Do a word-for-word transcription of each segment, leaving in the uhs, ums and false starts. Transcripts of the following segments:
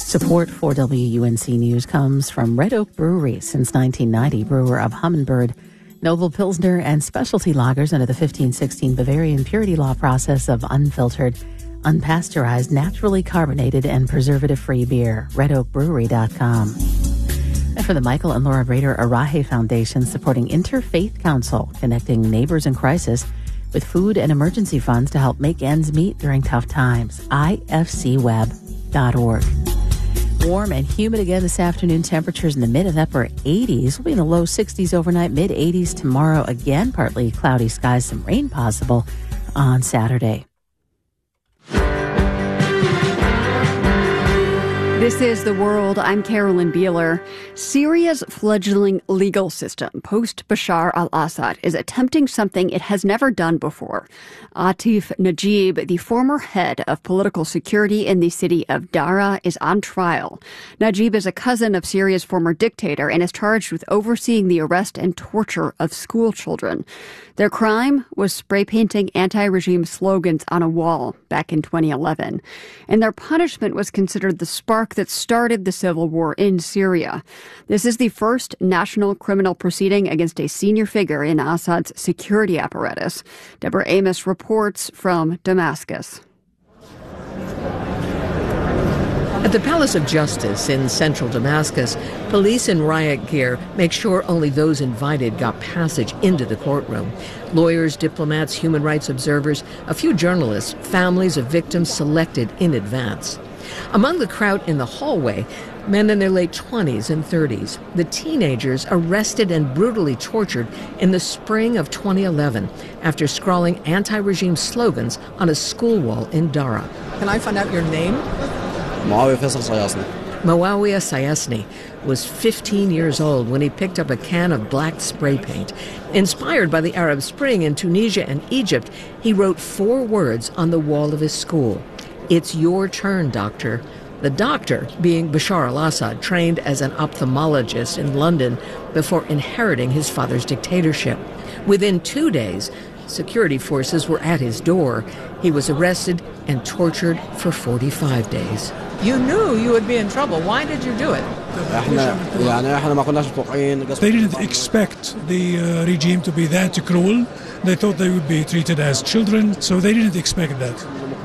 Support for W U N C News comes from Red Oak Brewery. Since nineteen ninety, brewer of Humminbird, Noble Pilsner, and specialty lagers under the fifteen sixteen Bavarian purity law process of unfiltered, unpasteurized, naturally carbonated, and preservative-free beer. red oak brewery dot com. And for the Michael and Laura Rader Arahe Foundation, supporting Interfaith Council, connecting neighbors in crisis with food and emergency funds to help make ends meet during tough times. I F C web dot org. Warm and humid again this afternoon. Temperatures in the mid and upper eighties. Will be in the low sixties overnight, mid eighties tomorrow. Again, partly cloudy skies, some rain possible on Saturday. This is The World. I'm Carolyn Beeler. Syria's fledgling legal system, post-Bashar al-Assad, is attempting something it has never done before. Atif Najib, the former head of political security in the city of Dara, is on trial. Najib is a cousin of Syria's former dictator and is charged with overseeing the arrest and torture of school children. Their crime was spray painting anti-regime slogans on a wall back in twenty eleven. And their punishment was considered the spark that started the civil war in Syria. This is the first national criminal proceeding against a senior figure in Assad's security apparatus. Deborah Amos reports from Damascus. At the Palace of Justice in central Damascus, police in riot gear make sure only those invited got passage into the courtroom. Lawyers, diplomats, human rights observers, a few journalists, families of victims selected in advance. Among the crowd in the hallway, men in their late twenties and thirties, the teenagers arrested and brutally tortured in the spring of twenty eleven after scrawling anti-regime slogans on a school wall in Dara. Can I find out your name? Muawiyah Faisal Sayasni. Muawiyah Sayasni was fifteen years old when he picked up a can of black spray paint. Inspired by the Arab Spring in Tunisia and Egypt, he wrote four words on the wall of his school. "It's your turn, doctor." The doctor being Bashar al-Assad, trained as an ophthalmologist in London before inheriting his father's dictatorship. Within two days, security forces were at his door. He was arrested and tortured for forty-five days. You knew you would be in trouble. Why did you do it? They didn't expect the uh, regime to be that cruel. They thought they would be treated as children, so they didn't expect that.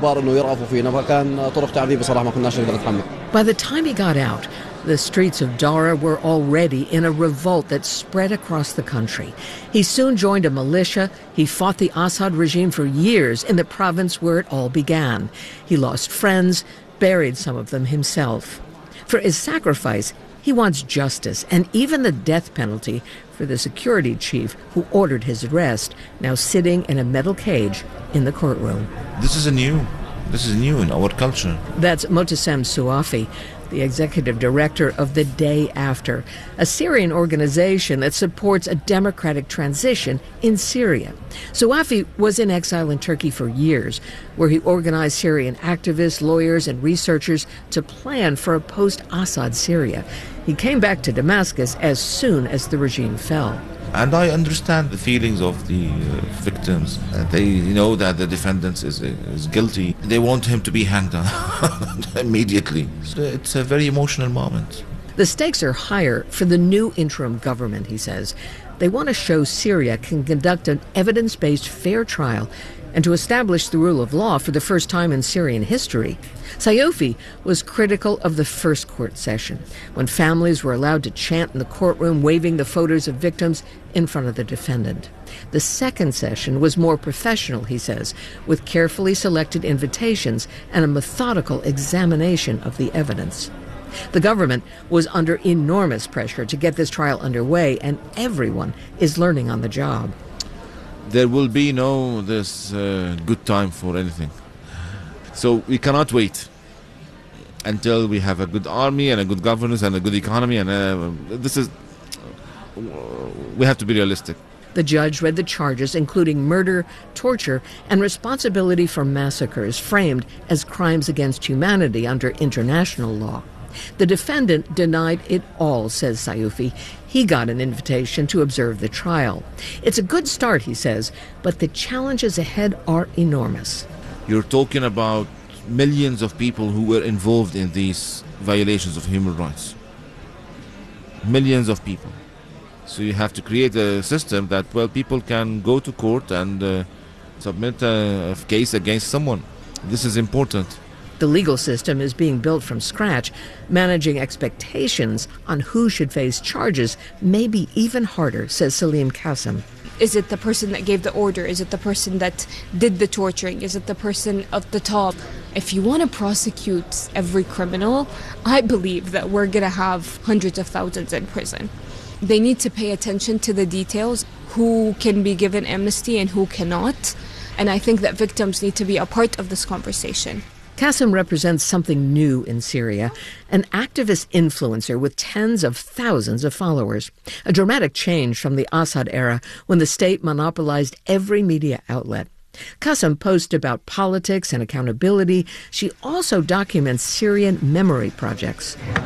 By the time he got out, the streets of Dara were already in a revolt that spread across the country. He soon joined a militia. He fought the Assad regime for years in the province where it all began. He lost friends, buried some of them himself. For his sacrifice, he wants justice and even the death penalty for the security chief who ordered his arrest, now sitting in a metal cage in the courtroom. This is a new, this is new in our culture. That's Motassem Suafi, the executive director of The Day After, a Syrian organization that supports a democratic transition in Syria. Suafi was in exile in Turkey for years, where he organized Syrian activists, lawyers, and researchers to plan for a post-Assad Syria. He came back to Damascus as soon as the regime fell. And I understand the feelings of the uh, victims. Uh, they know that the defendant is, is guilty. They want him to be hanged on immediately. So it's a very emotional moment. The stakes are higher for the new interim government, he says. They want to show Syria can conduct an evidence-based fair trial and to establish the rule of law for the first time in Syrian history. Sayoufi was critical of the first court session, when families were allowed to chant in the courtroom, waving the photos of victims in front of the defendant. The second session was more professional, he says, with carefully selected invitations and a methodical examination of the evidence. The government was under enormous pressure to get this trial underway, and everyone is learning on the job. There will be no this uh, good time for anything. So we cannot wait until we have a good army and a good governance and a good economy. And uh, this is, we have to be realistic. The judge read the charges, including murder, torture, and responsibility for massacres framed as crimes against humanity under international law. The defendant denied it all, says Sayoufi. He got an invitation to observe the trial. It's a good start, he says, but the challenges ahead are enormous. You're talking about millions of people who were involved in these violations of human rights. Millions of people. So you have to create a system that, well, people can go to court and uh, submit a, a case against someone. This is important. The legal system is being built from scratch. Managing expectations on who should face charges may be even harder, says Salim Qasim. Is it the person that gave the order? Is it the person that did the torturing? Is it the person at the top? If you want to prosecute every criminal, I believe that we're going to have hundreds of thousands in prison. They need to pay attention to the details, who can be given amnesty and who cannot. And I think that victims need to be a part of this conversation. Qasim represents something new in Syria, an activist influencer with tens of thousands of followers, a dramatic change from the Assad era when the state monopolized every media outlet. Qasim posts about politics and accountability. She also documents Syrian memory projects.